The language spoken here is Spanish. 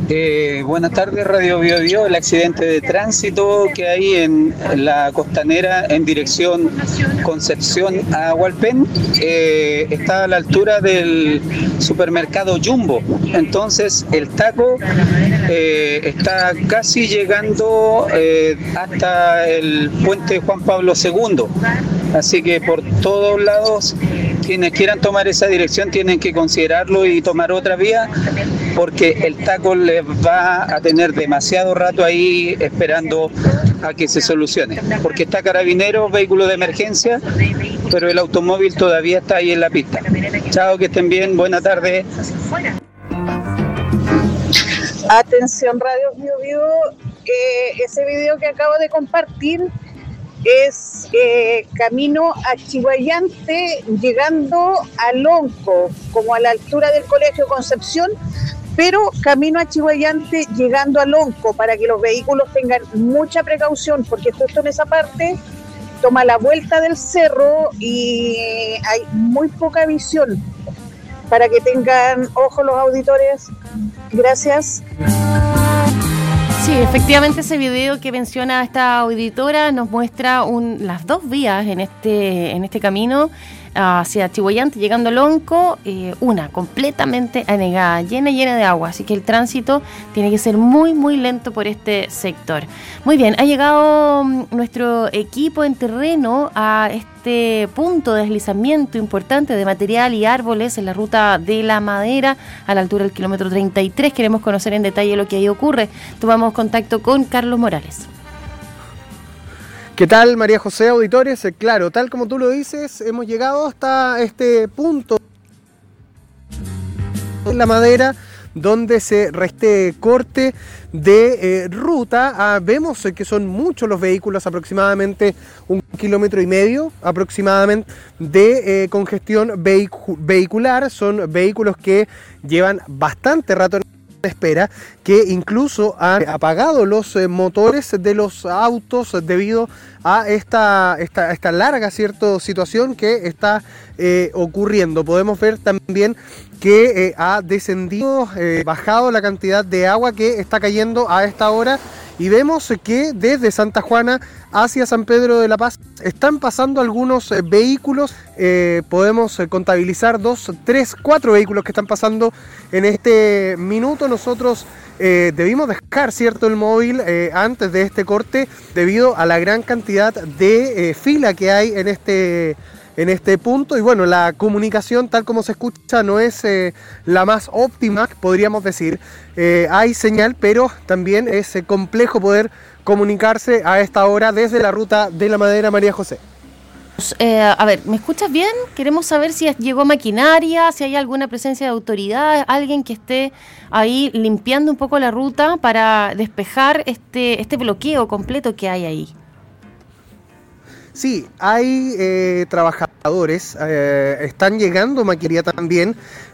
Buenas tardes, Radio Bio Bio. El accidente de tránsito que hay en la costanera en dirección Concepción a Hualpén está a la altura del supermercado Jumbo. Entonces el taco está casi llegando hasta el puente Juan Pablo II. Así que por todos lados, quienes quieran tomar esa dirección tienen que considerarlo y tomar otra vía, porque el taco les va a tener demasiado rato ahí esperando a que se solucione, porque está Carabineros, vehículo de emergencia, pero el automóvil todavía está ahí en la pista. Chao, que estén bien, buena tarde. Atención Radio Bio Bio, ese video que acabo de compartir es camino a Chiguayante, llegando a Lonco, como a la altura del Colegio Concepción, pero camino a Chiguayante, llegando a Lonco, para que los vehículos tengan mucha precaución, porque justo en esa parte toma la vuelta del cerro y hay muy poca visión, para que tengan ojo los auditores. Gracias. Sí, efectivamente ese video que menciona esta auditora nos muestra las dos vías en este camino hacia Chiguayante, llegando a Lonco, una completamente anegada, llena de agua, así que el tránsito tiene que ser muy, muy lento por este sector. Muy bien, ha llegado nuestro equipo en terreno a este punto de deslizamiento importante de material y árboles en la ruta de La Madera, a la altura del kilómetro 33. Queremos conocer en detalle lo que ahí ocurre. Tomamos contacto con Carlos Morales. ¿Qué tal, María José, auditores? Claro, tal como tú lo dices, hemos llegado hasta este punto en La Madera, donde se reste corte de ruta. Vemos que son muchos los vehículos, aproximadamente 1,5 kilómetros aproximadamente de congestión vehicular. Son vehículos que llevan bastante rato en espera, que incluso han apagado los motores de los autos debido a esta larga situación que está ocurriendo. Podemos ver también que ha descendido, bajado la cantidad de agua que está cayendo a esta hora, y vemos que desde Santa Juana hacia San Pedro de la Paz están pasando algunos vehículos. Podemos contabilizar 2, 3, 4 vehículos que están pasando en este minuto. Nosotros debimos dejar el móvil antes de este corte debido a la gran cantidad de fila que hay en este punto, y bueno, la comunicación tal como se escucha no es la más óptima, podríamos decir. Hay señal, pero también es complejo poder comunicarse a esta hora desde la ruta de La Madera. María José. A ver, ¿me escuchas bien? Queremos saber si llegó maquinaria, si hay alguna presencia de autoridad, alguien que esté ahí limpiando un poco la ruta para despejar este bloqueo completo que hay ahí. Sí, hay trabajadores, están llegando maquinaria también,